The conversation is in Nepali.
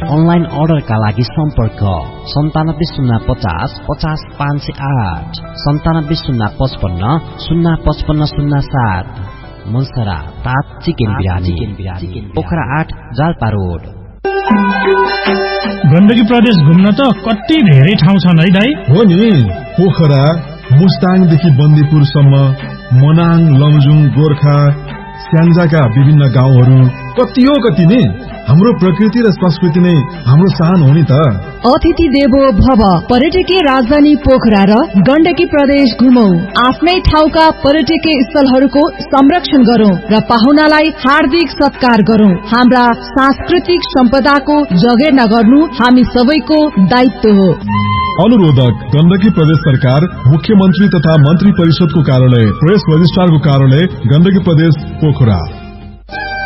अनलाइन अर्डरका लागि सम्पर्क 9705050508 9705505507। मुन्सरा ताप चिकन बिरानी पोखरा 8 जाल्पा रोड। गण्डकी प्रदेश घुम्न त कति धेरै ठाउँ छन् है दाइ? हो नि, पोखरा मुस्ताङदेखि बन्दीपुरसम्म, मनाङ, लमजुङ, गोर्खा, स्याङ्जाका विभिन्न गाउँहरू कति हो कति नि। हाम्रो प्रकृति र संस्कृति नै हाम्रो शान हो नि त। अतिथि देवो भव पर्यटकीय राजधानी पोखरा र गण्डकी प्रदेश घुमौं। आफ्नै ठाउँका पर्यटकीय स्थलहरूको संरक्षण गरौं र पाहुनालाई हार्दिक सत्कार गरौं। हाम्रा सांस्कृतिक सम्पदाको जगेर्ना गर्नु हामी सबैको दायित्व हो। अनुरोधक गण्डकी प्रदेश सरकार, मुख्यमन्त्री तथा मन्त्री परिषदको कार्यालय, प्रेस रजिस्ट्रारको कार्यालय, गण्डकी प्रदेश पोखरा।